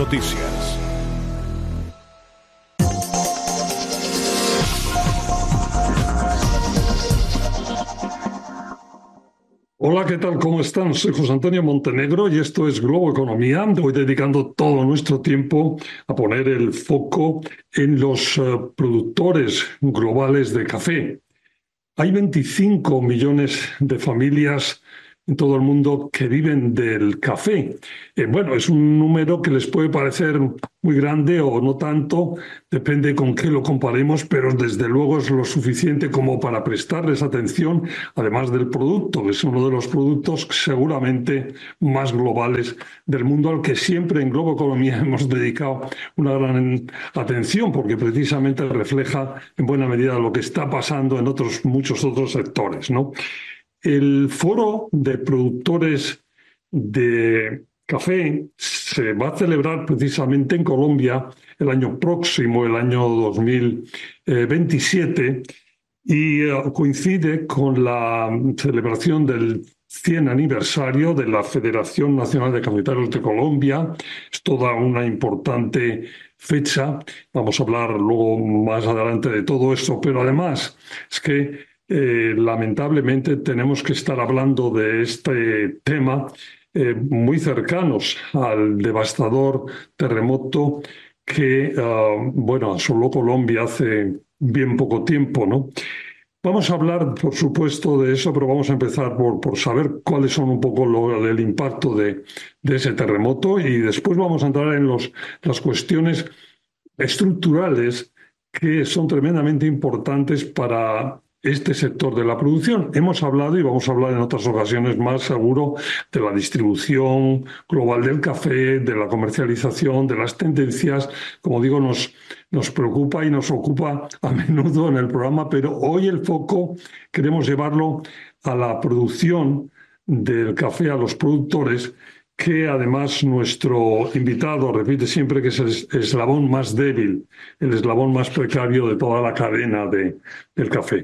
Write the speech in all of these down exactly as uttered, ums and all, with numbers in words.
Noticias. Hola, ¿qué tal? ¿Cómo están? Soy José Antonio Montenegro y esto es Globo Economía. Voy dedicando todo nuestro tiempo a poner el foco en los uh, productores globales de café. Hay veinticinco millones de familias en todo el mundo que viven del café. Eh, bueno, es un número que les puede parecer muy grande o no tanto, depende con qué lo comparemos, pero desde luego es lo suficiente como para prestarles atención, además del producto, que es uno de los productos seguramente más globales del mundo, al que siempre en Globo Economía hemos dedicado una gran atención, porque precisamente refleja en buena medida lo que está pasando en otros, muchos otros sectores, ¿no? El foro de productores de café se va a celebrar precisamente en Colombia el año próximo, el año dos mil veintisiete, y uh, coincide con la celebración del cien aniversario de la Federación Nacional de Cafeteros de Colombia. Es toda una importante fecha. Vamos a hablar luego más adelante de todo esto, pero además es que Eh, lamentablemente tenemos que estar hablando de este tema eh, muy cercanos al devastador terremoto que, uh, bueno, asoló Colombia hace bien poco tiempo, ¿no? Vamos a hablar, por supuesto, de eso, pero vamos a empezar por, por saber cuáles son un poco lo, el impacto de, de ese terremoto y después vamos a entrar en los, las cuestiones estructurales que son tremendamente importantes para este sector de la producción. Hemos hablado, y vamos a hablar en otras ocasiones más seguro, de la distribución global del café, de la comercialización, de las tendencias. Como digo, nos, nos preocupa y nos ocupa a menudo en el programa, pero hoy el foco queremos llevarlo a la producción del café, a los productores, que además nuestro invitado repite siempre que es el eslabón más débil, el eslabón más precario de toda la cadena de, del café.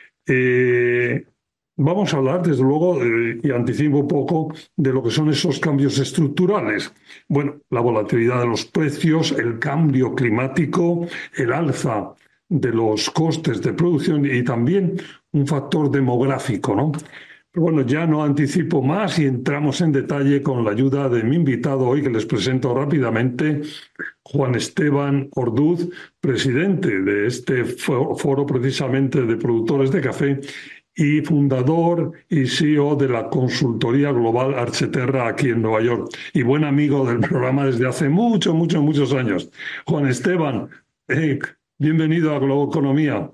Eh, vamos a hablar, desde luego, eh, y anticipo un poco, de lo que son esos cambios estructurales. Bueno, la volatilidad de los precios, el cambio climático, el alza de los costes de producción y también un factor demográfico, ¿no? Pero bueno, ya no anticipo más y entramos en detalle con la ayuda de mi invitado hoy, que les presento rápidamente, Juan Esteban Orduz, presidente de este foro precisamente de productores de café y fundador y C E O de la consultoría global Archeterra aquí en Nueva York y buen amigo del programa desde hace muchos, muchos, muchos años. Juan Esteban, eh, bienvenido a Globo Economía.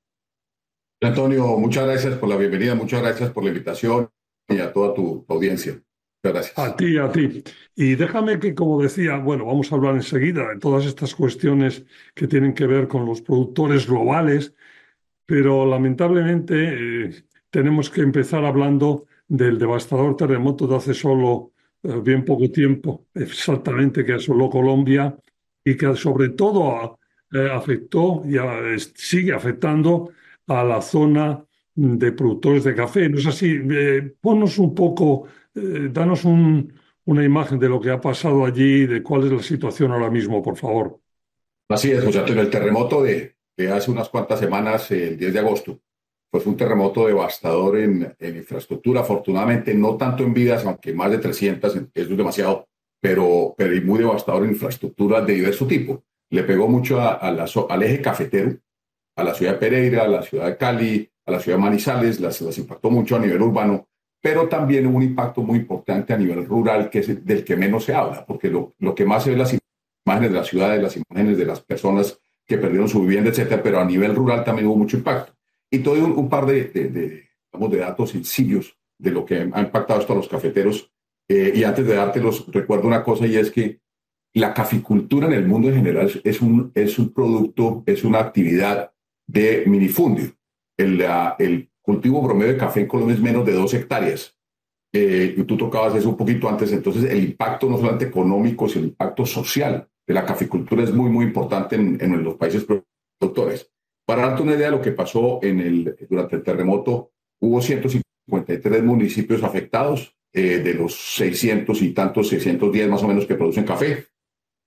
Antonio, muchas gracias por la bienvenida, muchas gracias por la invitación y a toda tu audiencia. Muchas gracias. A ti, a ti. Y déjame que, como decía, bueno, vamos a hablar enseguida de todas estas cuestiones que tienen que ver con los productores globales, pero lamentablemente eh, tenemos que empezar hablando del devastador terremoto de hace solo eh, bien poco tiempo, exactamente, que asoló Colombia y que sobre todo eh, afectó y a, sigue afectando a la zona de productores de café. ¿No es así? Eh, ponnos un poco, eh, danos un, una imagen de lo que ha pasado allí, de cuál es la situación ahora mismo, por favor. Así es, José Antonio, el terremoto de, de hace unas cuantas semanas, el diez de agosto, pues fue un terremoto devastador en, en infraestructura, afortunadamente no tanto en vidas, aunque más de trescientas, eso es demasiado, pero, pero muy devastador en infraestructura de diverso tipo. Le pegó mucho a, a la, al eje cafetero, a la ciudad de Pereira, a la ciudad de Cali, a la ciudad de Manizales, las, las impactó mucho a nivel urbano, pero también hubo un impacto muy importante a nivel rural, que es del que menos se habla, porque lo, lo que más se ve es las imágenes de las ciudades, las imágenes de las personas que perdieron su vivienda, etcétera, pero a nivel rural también hubo mucho impacto. Y todo un, un par de, de, de, digamos, de datos sencillos de lo que ha impactado esto a los cafeteros. Eh, y antes de dártelos, recuerdo una cosa, y es que la caficultura en el mundo en general es un, es un producto, es una actividad de minifundio. El, la, el cultivo promedio de café en Colombia es menos de dos hectáreas. Eh, y tú tocabas eso un poquito antes, entonces el impacto no solamente económico, sino el impacto social de la caficultura es muy, muy importante en, en los países productores. Para darte una idea de lo que pasó en el, durante el terremoto, hubo ciento cincuenta y tres municipios afectados, eh, de los seiscientos y tantos, seiscientos diez más o menos que producen café.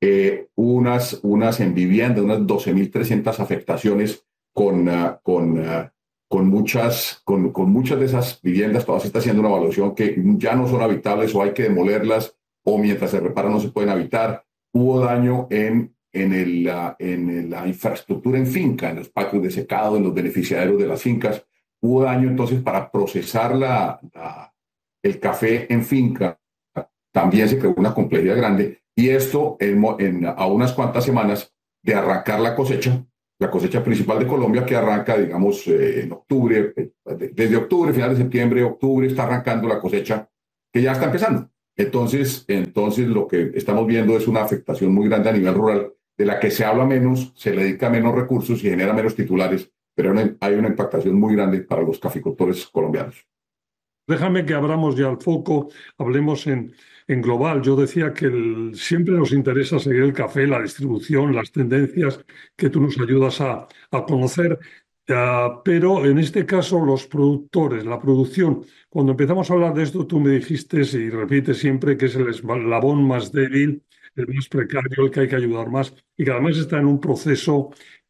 eh, unas, unas en vivienda, unas doce mil trescientas afectaciones con, uh, con, uh, con, muchas, con, con muchas de esas viviendas. Todavía se está haciendo una evaluación que ya no son habitables o hay que demolerlas o mientras se reparan no se pueden habitar. Hubo daño en, en, el, uh, en la infraestructura en finca, en los patios de secado, en los beneficiarios de las fincas. Hubo daño entonces para procesar la, la, el café en finca. También se creó una complejidad grande. Y esto en, en, a unas cuantas semanas de arrancar la cosecha, la cosecha principal de Colombia que arranca, digamos, eh, en octubre, eh, desde octubre, final de septiembre, octubre, está arrancando la cosecha que ya está empezando. Entonces, entonces lo que estamos viendo es una afectación muy grande a nivel rural, de la que se habla menos, se le dedica menos recursos y genera menos titulares, pero hay una impactación muy grande para los caficultores colombianos. Déjame que abramos ya el foco, hablemos en, en global. Yo decía que el, siempre nos interesa seguir el café, la distribución, las tendencias que tú nos ayudas a, a conocer, uh, pero en este caso los productores, la producción. Cuando empezamos a hablar de esto, tú me dijiste y repites siempre que es el eslabón más débil, el más precario, el que hay que ayudar más, y que además está en un proceso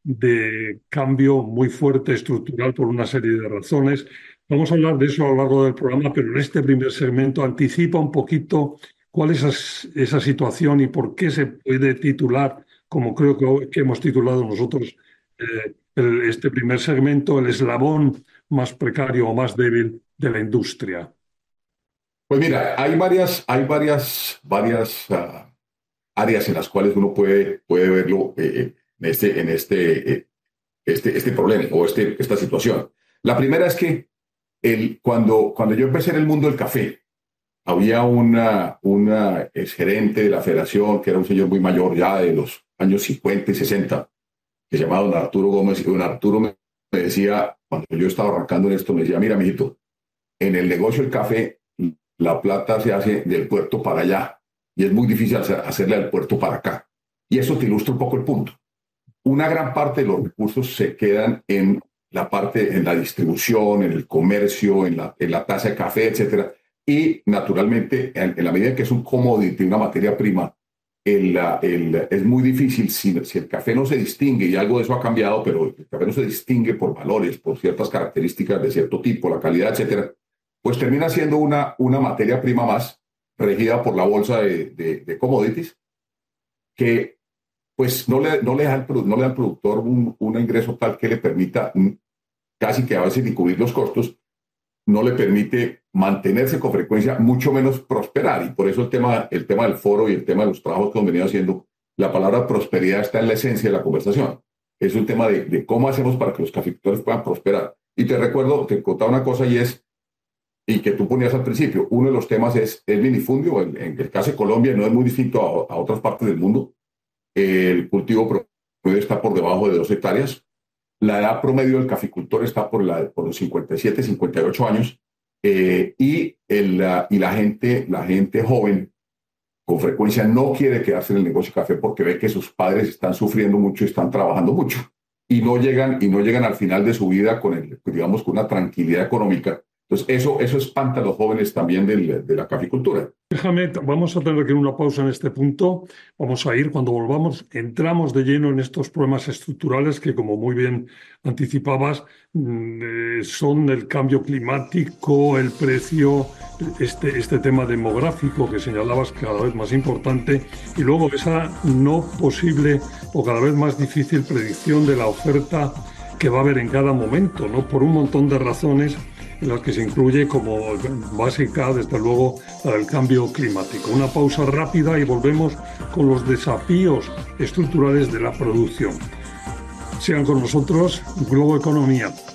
de cambio muy fuerte, estructural, por una serie de razones. Vamos a hablar de eso a lo largo del programa, pero en este primer segmento anticipa un poquito cuál es esa situación y por qué se puede titular, como creo que, que hemos titulado nosotros eh, el, este primer segmento, el eslabón más precario o más débil de la industria. Pues mira, hay varias, hay varias, varias uh, áreas en las cuales uno puede, puede verlo eh, en, este, en este, eh, este, este problema o este, esta situación. La primera es que El, cuando, cuando yo empecé en el mundo del café, había una, una exgerente de la federación, que era un señor muy mayor ya de los años cincuenta y sesenta, que se llamaba don Arturo Gómez, y don Arturo me, me decía, cuando yo estaba arrancando en esto, me decía, mira, mijito, en el negocio del café, la plata se hace del puerto para allá, y es muy difícil hacer, hacerle del puerto para acá. Y eso te ilustra un poco el punto. Una gran parte de los recursos se quedan en la parte, en la distribución, en el comercio, en la, en la taza de café, etcétera. Y naturalmente, en, en la medida que es un commodity, una materia prima, el, el, es muy difícil, si, si el café no se distingue, y algo de eso ha cambiado, pero el café no se distingue por valores, por ciertas características de cierto tipo, la calidad, etcétera, pues termina siendo una, una materia prima más regida por la bolsa de, de, de commodities, que pues no le, no le, da, al, no le da al productor un, un ingreso tal que le permita casi que a veces ni cubrir los costos, no le permite mantenerse con frecuencia, mucho menos prosperar. Y por eso el tema, el tema del foro y el tema de los trabajos que hemos venido haciendo, la palabra prosperidad está en la esencia de la conversación. Es un tema de, de cómo hacemos para que los caficultores puedan prosperar. Y te recuerdo, te contaba una cosa y es, y que tú ponías al principio, uno de los temas es el minifundio. En, en el caso de Colombia no es muy distinto a, a otras partes del mundo. El cultivo promedio está por debajo de dos hectáreas. La edad promedio del caficultor está por, la, por los cincuenta y siete, cincuenta y ocho años. Eh, y, el, la, y la, gente, la gente joven con frecuencia no quiere quedarse en el negocio de café porque ve que sus padres están sufriendo mucho y están trabajando mucho. Y no llegan, y no llegan al final de su vida con, el, digamos, con una tranquilidad económica. Entonces, eso, eso espanta a los jóvenes también del, de la caficultura. Déjame, vamos a tener que ir una pausa en este punto. Vamos a ir, cuando volvamos, entramos de lleno en estos problemas estructurales que, como muy bien anticipabas, eh, son el cambio climático, el precio, este, este tema demográfico que señalabas cada vez más importante, y luego esa no posible o cada vez más difícil predicción de la oferta que va a haber en cada momento, ¿no? Por un montón de razones, en las que se incluye como básica, desde luego, el cambio climático. Una pausa rápida y volvemos con los desafíos estructurales de la producción. Sigan con nosotros, Globo Economía.